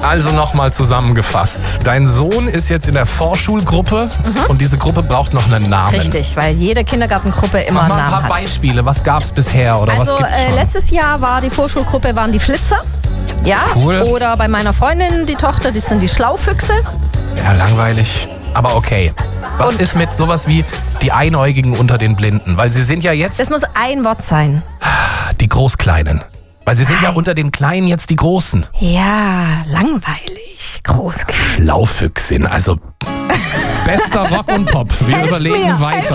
Also nochmal zusammengefasst. Dein Sohn ist jetzt in der Vorschulgruppe und diese Gruppe braucht noch einen Namen. Richtig, weil jede Kindergartengruppe immer Mach einen mal ein Namen paar hat. Beispiele. Was gab es bisher oder Also was gibt's schon? letztes Jahr war die Vorschulgruppe waren die Flitzer. Ja, Cool. Oder bei meiner Freundin, die Tochter, die sind die Schlaufüchse. Ja, langweilig. Aber okay. Was ist mit sowas wie die Einäugigen unter den Blinden? Weil sie sind ja jetzt Das muss ein Wort sein. die Großkleinen. Weil sie sind ja unter den Kleinen jetzt die Großen. Ja, langweilig. Großklein. Schlaufüchsin, also bester Rock und Pop. Wir Helft überlegen mir, weiter.